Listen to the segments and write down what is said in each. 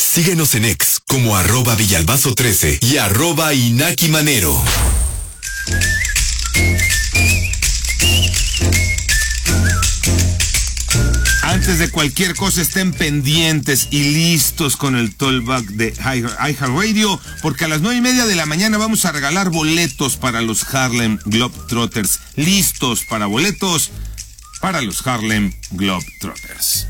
Síguenos en X como @Villalbazo13 y @InakiManero. Antes de cualquier cosa, estén pendientes y listos con el Talkback de iHeartRadio, porque a las 9:30 de la mañana vamos a regalar boletos para los Harlem Globetrotters. Listos para boletos para los Harlem Globetrotters.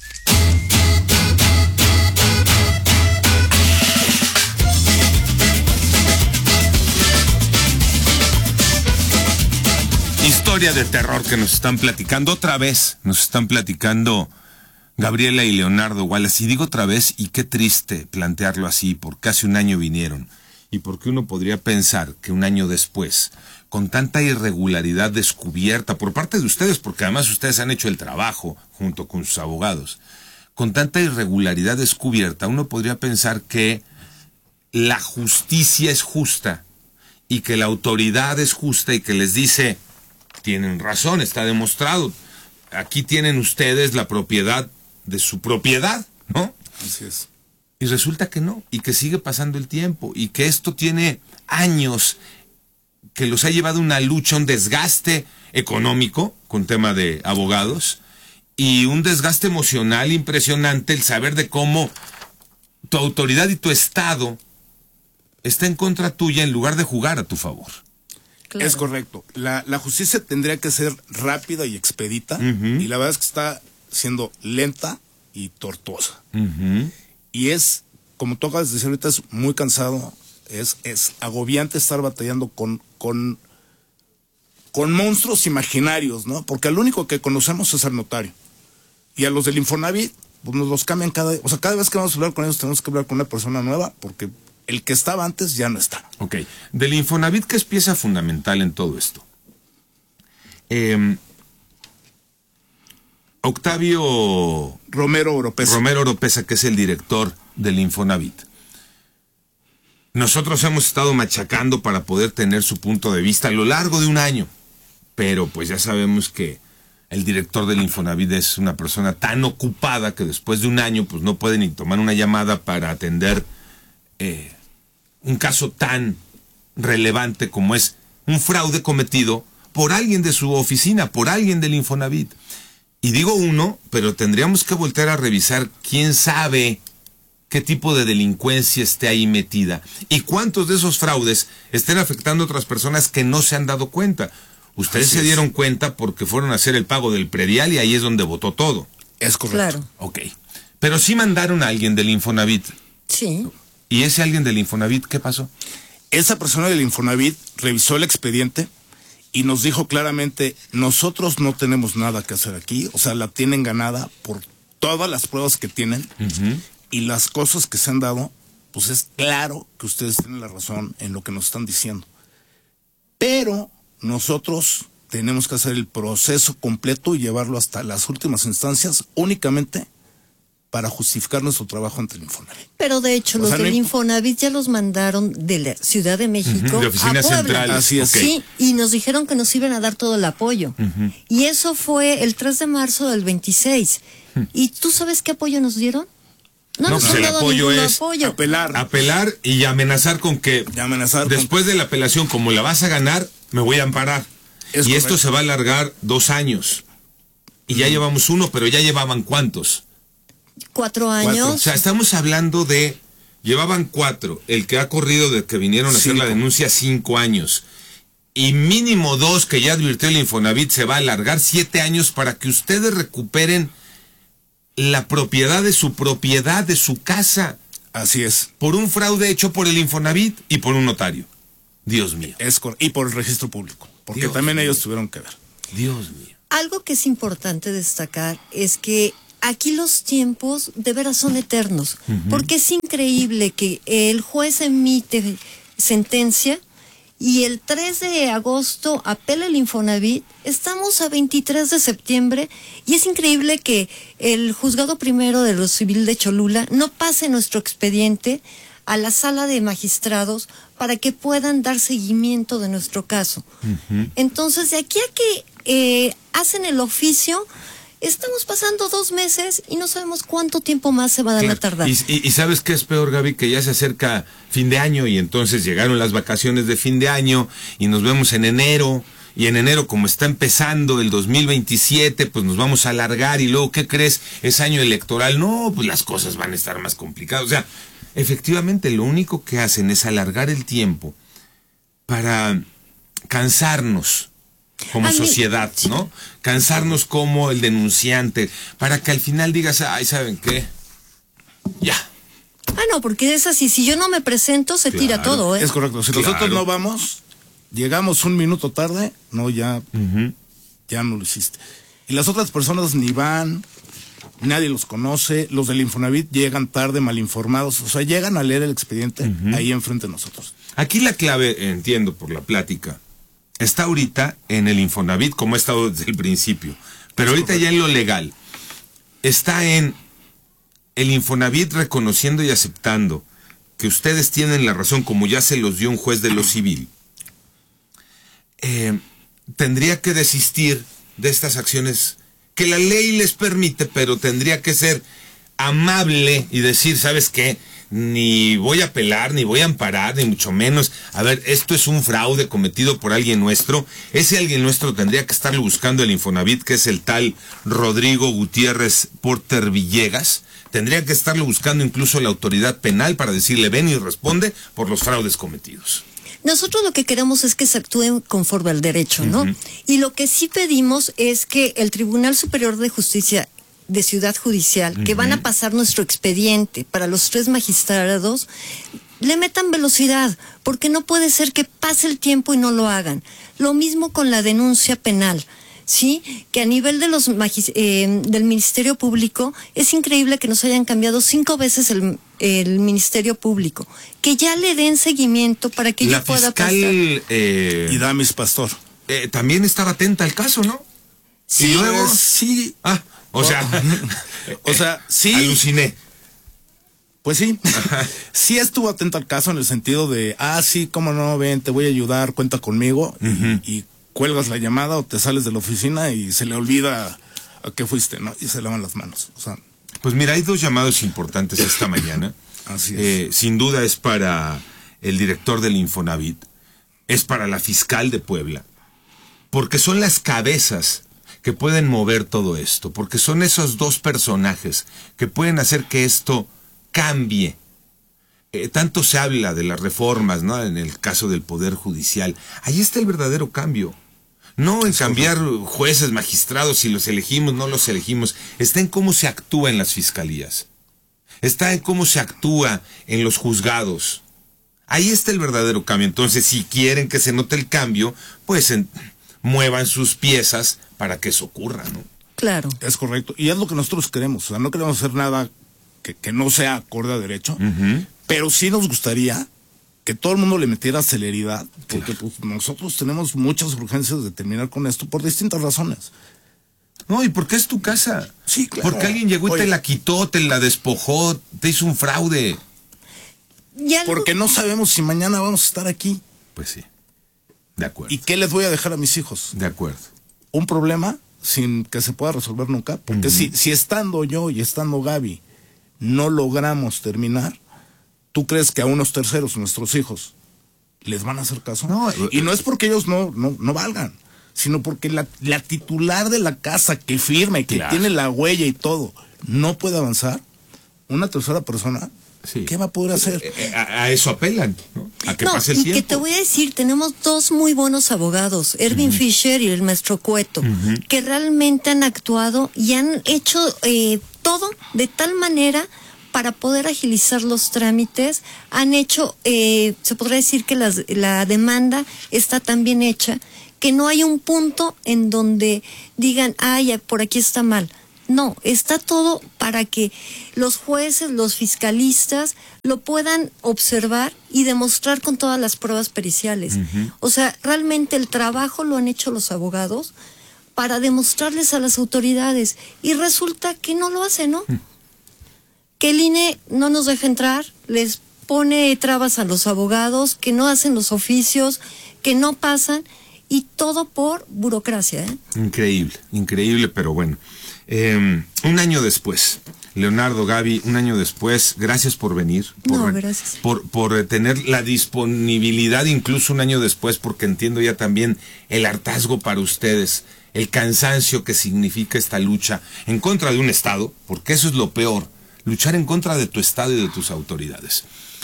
Historia de terror que nos están platicando otra vez, nos están platicando Gabriela y Leonardo Wallace, y digo otra vez, y qué triste plantearlo así, porque hace un año vinieron, y porque uno podría pensar que un año después, con tanta irregularidad descubierta por parte de ustedes, porque además ustedes han hecho el trabajo junto con sus abogados, con tanta irregularidad descubierta, uno podría pensar que la justicia es justa, y que la autoridad es justa, y que les dice: tienen razón, está demostrado. Aquí tienen ustedes la propiedad de su propiedad, ¿no? Así es. Y resulta que no, y que sigue pasando el tiempo, y que esto tiene años, que los ha llevado una lucha, un desgaste económico, con tema de abogados, y un desgaste emocional impresionante, el saber de cómo tu autoridad y tu Estado está en contra tuya en lugar de jugar a tu favor. Claro. Es correcto. La justicia tendría que ser rápida y expedita, y la verdad es que está siendo lenta y tortuosa. Y es, como tú acabas de decir ahorita, es muy cansado, es agobiante estar batallando con monstruos imaginarios, ¿no? Porque al único que conocemos es al notario. Y a los del Infonavit, pues nos los cambian cada vez que vamos a hablar con ellos tenemos que hablar con una persona nueva, porque el que estaba antes ya no está. Ok. Del Infonavit, que es pieza fundamental en todo esto. Octavio Romero Oropesa, que es el director del Infonavit. Nosotros hemos estado machacando para poder tener su punto de vista a lo largo de un año. Pero pues ya sabemos que el director del Infonavit es una persona tan ocupada que después de un año pues no puede ni tomar una llamada para atender un caso tan relevante como es un fraude cometido por alguien de su oficina, por alguien del Infonavit. Y digo uno, pero tendríamos que voltear a revisar quién sabe qué tipo de delincuencia esté ahí metida y cuántos de esos fraudes estén afectando a otras personas que no se han dado cuenta. Ustedes se dieron cuenta porque fueron a hacer el pago del predial y ahí es donde votó todo. Es correcto. Claro. Ok. Pero sí mandaron a alguien del Infonavit. Sí. ¿Y ese alguien del Infonavit qué pasó? Esa persona del Infonavit revisó el expediente y nos dijo claramente: nosotros no tenemos nada que hacer aquí, o sea, la tienen ganada por todas las pruebas que tienen y las cosas que se han dado, pues es claro que ustedes tienen la razón en lo que nos están diciendo. Pero nosotros tenemos que hacer el proceso completo y llevarlo hasta las últimas instancias únicamente para justificar nuestro trabajo ante el Infonavit. Pero de hecho, los del Infonavit ya los mandaron de la Ciudad de México de oficina a Puebla. central. Así es. Okay. Sí, y nos dijeron que nos iban a dar todo el apoyo. Y eso fue el 3 de marzo del 26. ¿Y tú sabes qué apoyo nos dieron? No nos pues han el dado apoyo ningún es apoyo. apelar y amenazar con que después de la apelación, como la vas a ganar, me voy a amparar. Es y correcto. esto se va a alargar 2 años. Y ya llevamos 1, pero ya llevaban ¿cuántos? 4 años. O sea, estamos hablando de... Llevaban 4. El que ha corrido de que vinieron a hacer la denuncia 5 años. Y mínimo 2 que ya advirtió el Infonavit, se va a alargar 7 años para que ustedes recuperen la propiedad de su casa. Así es. Por un fraude hecho por el Infonavit y por un notario. Dios mío. Y por el registro público, porque Dios también mío. ellos tuvieron que ver. Dios mío. Algo que es importante destacar es que aquí los tiempos de veras son eternos, porque es increíble que el juez emite sentencia y el 3 de agosto apela el Infonavit, estamos a 23 de septiembre y es increíble que el juzgado primero de lo civil de Cholula no pase nuestro expediente a la sala de magistrados para que puedan dar seguimiento de nuestro caso. Entonces, de aquí a que hacen el oficio, Estamos pasando 2 meses y no sabemos cuánto tiempo más se va a tardar. Y ¿sabes qué es peor, Gaby? Que ya se acerca fin de año y entonces llegaron las vacaciones de fin de año y nos vemos en enero. Y en enero, como está empezando el 2027, pues nos vamos a alargar. Y luego, ¿qué crees? Es año electoral. No, pues las cosas van a estar más complicadas. O sea, efectivamente, lo único que hacen es alargar el tiempo para cansarnos como sociedad, ¿no? Cansarnos como el denunciante, para que al final digas, ay, ¿saben qué? Ya. No, porque es así, si yo no me presento, se tira todo, ¿eh? Es correcto, si nosotros no vamos, llegamos 1 minuto tarde, no, ya no lo hiciste. Y las otras personas ni van, nadie los conoce, los del Infonavit llegan tarde, mal informados, o sea, llegan a leer el expediente ahí enfrente de nosotros. Aquí la clave, entiendo por la plática, está ahorita en el Infonavit, como ha estado desde el principio. Pero ahorita ya en lo legal, está en el Infonavit reconociendo y aceptando que ustedes tienen la razón, como ya se los dio un juez de lo civil. Tendría que desistir de estas acciones que la ley les permite, pero tendría que ser amable y decir, ¿sabes qué? Ni voy a apelar, ni voy a amparar, ni mucho menos. A ver, esto es un fraude cometido por alguien nuestro. Ese alguien nuestro tendría que estarlo buscando el Infonavit, que es el tal Rodrigo Gutiérrez Porter Villegas. Tendría que estarlo buscando incluso la autoridad penal para decirle, ven y responde por los fraudes cometidos. Nosotros lo que queremos es que se actúe conforme al derecho, ¿no? Y lo que sí pedimos es que el Tribunal Superior de Justicia de Ciudad Judicial, que van a pasar nuestro expediente para los 3 magistrados, le metan velocidad, porque no puede ser que pase el tiempo y no lo hagan. Lo mismo con la denuncia penal, ¿sí? Que a nivel de los del Ministerio Público, es increíble que nos hayan cambiado 5 veces el Ministerio Público. Que ya le den seguimiento para que yo pueda pasar. Y Damis Pastor. También estaba atenta al caso, ¿no? Sí. Y luego... sí. O sea, sí. Aluciné. Pues sí. Sí estuvo atento al caso en el sentido de, sí, cómo no, ven, te voy a ayudar, cuenta conmigo. Y cuelgas la llamada o te sales de la oficina y se le olvida a qué fuiste, ¿no? Y se lavan las manos. O sea, pues mira, hay 2 llamados importantes esta mañana. Así es. Sin duda es para el director del Infonavit, es para la fiscal de Puebla, porque son las cabezas que pueden mover todo esto, porque son esos 2 personajes que pueden hacer que esto cambie. Tanto se habla de las reformas, ¿no? En el caso del Poder Judicial, ahí está el verdadero cambio. No en cambiar jueces, magistrados, si los elegimos, no los elegimos. Está en cómo se actúa en las fiscalías. Está en cómo se actúa en los juzgados. Ahí está el verdadero cambio. Entonces, si quieren que se note el cambio, pues muevan sus piezas para que eso ocurra, ¿no? Claro. Es correcto. Y es lo que nosotros queremos. O sea, no queremos hacer nada que no sea acorde a derecho, pero sí nos gustaría que todo el mundo le metiera celeridad, porque pues, nosotros tenemos muchas urgencias de terminar con esto por distintas razones. No, ¿y por qué es tu casa? Sí, claro. Porque alguien llegó y te la quitó, te la despojó, te hizo un fraude. Porque no sabemos si mañana vamos a estar aquí. Pues sí. De acuerdo. ¿Y qué les voy a dejar a mis hijos? De acuerdo. Un problema sin que se pueda resolver nunca. Porque si estando yo y estando Gaby no logramos terminar, ¿tú crees que a unos terceros, nuestros hijos, les van a hacer caso? No, y no es porque ellos no valgan, sino porque la titular de la casa que firma y que tiene la huella y todo, no puede avanzar. Una tercera persona... Sí. ¿Qué va a poder hacer? A eso apelan, ¿no? A que pase el tiempo. Y que te voy a decir, tenemos 2 muy buenos abogados, Erwin Fisher y el maestro Cueto, que realmente han actuado y han hecho todo de tal manera para poder agilizar los trámites. Han hecho, se podría decir que la demanda está tan bien hecha que no hay un punto en donde digan, por aquí está mal. No, está todo para que los jueces, los fiscalistas lo puedan observar y demostrar con todas las pruebas periciales. O sea, realmente el trabajo lo han hecho los abogados para demostrarles a las autoridades y resulta que no lo hacen, ¿no? Que el INE no nos deja entrar, les pone trabas a los abogados, que no hacen los oficios, que no pasan y todo por burocracia, ¿eh? Increíble, increíble, pero bueno. Un año después, Leonardo, Gaby, un año después, gracias por venir. Gracias. Por tener la disponibilidad incluso un año después, porque entiendo ya también el hartazgo para ustedes, el cansancio que significa esta lucha en contra de un Estado, porque eso es lo peor, luchar en contra de tu Estado y de tus autoridades.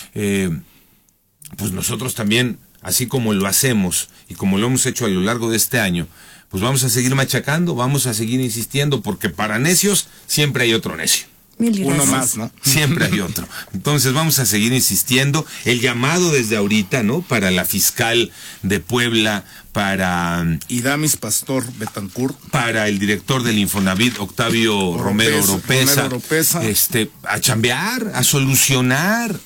Pues nosotros también, así como lo hacemos y como lo hemos hecho a lo largo de este año, pues vamos a seguir machacando, vamos a seguir insistiendo, porque para necios siempre hay otro necio. Uno más, ¿no? Siempre hay otro. Entonces vamos a seguir insistiendo. El llamado desde ahorita, ¿no? Para la fiscal de Puebla, para Idamis Pastor Betancourt, para el director del Infonavit, Octavio Romero Oropesa, a chambear, a solucionar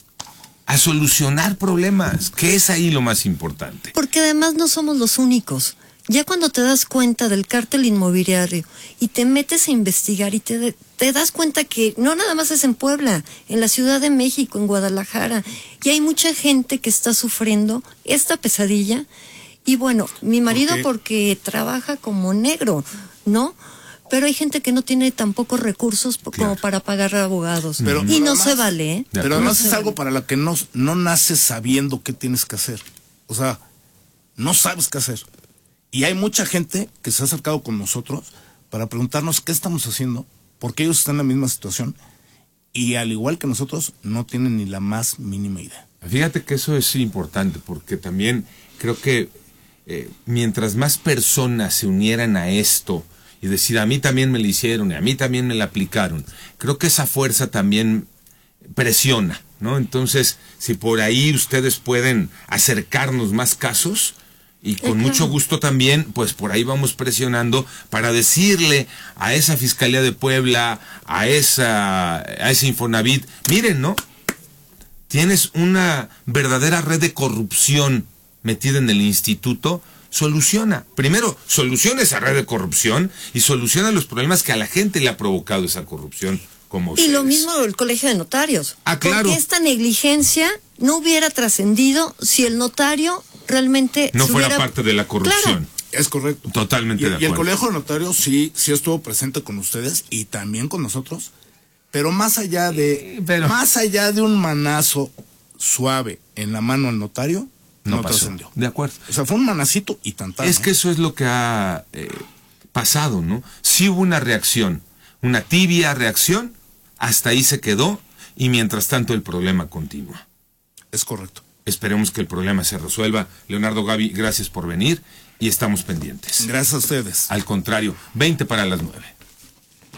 problemas, que es ahí lo más importante. Porque además no somos los únicos. Ya cuando te das cuenta del cártel inmobiliario y te metes a investigar y te das cuenta que no nada más es en Puebla, en la Ciudad de México, en Guadalajara, y hay mucha gente que está sufriendo esta pesadilla. Y bueno, mi marido porque trabaja como negro, ¿no? Pero hay gente que no tiene tampoco recursos como para pagar abogados. Pero y no además, se vale, ¿eh? Pero además es algo para lo que no naces sabiendo qué tienes que hacer. O sea, no sabes qué hacer. Y hay mucha gente que se ha acercado con nosotros para preguntarnos qué estamos haciendo, porque ellos están en la misma situación y al igual que nosotros no tienen ni la más mínima idea. Fíjate que eso es importante, porque también creo que mientras más personas se unieran a esto y decir, a mí también me lo hicieron y a mí también me la aplicaron, creo que esa fuerza también presiona, ¿no? Entonces, si por ahí ustedes pueden acercarnos más casos, y con mucho gusto también, pues por ahí vamos presionando para decirle a esa Fiscalía de Puebla, a ese Infonavit, miren, ¿no? Tienes una verdadera red de corrupción metida en el instituto, soluciona. Primero, soluciona esa red de corrupción y soluciona los problemas que a la gente le ha provocado esa corrupción, como ustedes. Y lo mismo el Colegio de Notarios. Claro. Porque esta negligencia no hubiera trascendido si el notario realmente no fuera parte de la corrupción. Claro. Es correcto. Totalmente de acuerdo. Y el Colegio de Notarios sí estuvo presente con ustedes y también con nosotros, pero más allá de un manazo suave en la mano al notario, no trascendió. De acuerdo. O sea, fue un manacito y tantán. Es que eso es lo que ha pasado, ¿no? Sí hubo una reacción, una tibia reacción, hasta ahí se quedó, y mientras tanto el problema continúa. Es correcto. Esperemos que el problema se resuelva. Leonardo, Gaby, gracias por venir y estamos pendientes. Gracias a ustedes. Al contrario, 20 para las 9.